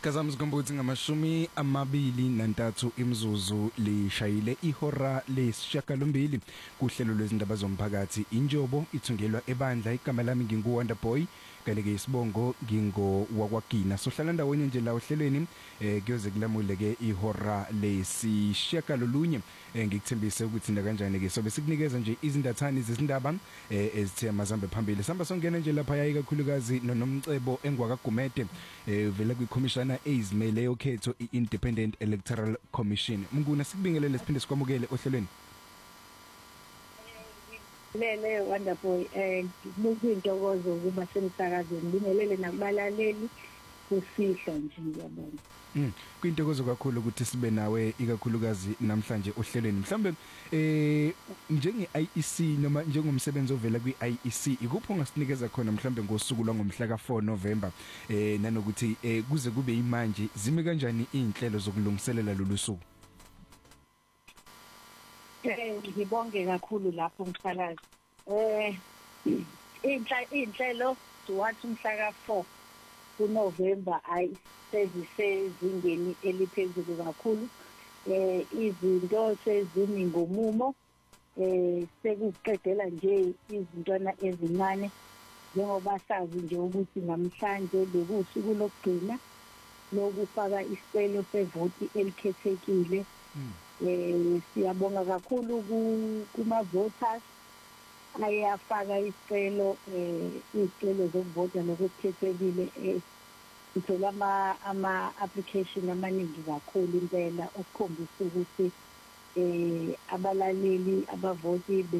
Sikazama sikombothi ngamashumi 23 imzuzu lishayile ihora lesishiyagalombili kuhlelo lwezindaba zomphakathi injobo ithungelwa ebandla igama lami nginguWonderboy kanike isibongo ngingo wakwagina sohlala ndawonye nje la ohlelweni kuyoze kulamule ke ihora lesishiyagalolunye ngikuthembise ukuthi nda kanjani ke sobe sikunikeza nje izindathani zezindaba ezithe amazambe phambili samba songena nje lapha yayi kakhulukazi nonomcebo engwakagumede vela kwikhomishana ezimele yokhetho iIndependent Electoral Commission mnguna sikubingelele siphinde sikwamukele ohlelweni lele Wonderboy ngikuyintokozo ukuba semsakazweni ngibingelele nakubalaleli kusihla nje ngiyabona kuyintokozo kakhulu ukuthi sibe nawe ikakhulukazi namhlanje ohlelweni mhlambe njenge IEC noma njengomsebenzi ovela kwiIEC ikuphi ongasinikeza khona mhlambe ngosuku lwangomhla ka4 November nanokuthi kuze kube imanje zime kanjani inhlelo zokulungiselela lolu suku ngibonge kakhulu lapho umsakazi inhlelo wathi umhla ka4 kuNovember ayisezisezingeni eliphezulu kakhulu izinto sezimi ngomumo sekuqedela nje izintwana ezincane njengoba sazi nje ukuthi namhlanje bekusuku lokugcina lokufaka isicelo sevoti elikhethekile siyabonga kakhulu kuma voters ayafaka isicelo zokuvota nokukhethekile sithola ama application amaningi kakhulu impela okukhombisa ukuthi abalaleli abavoti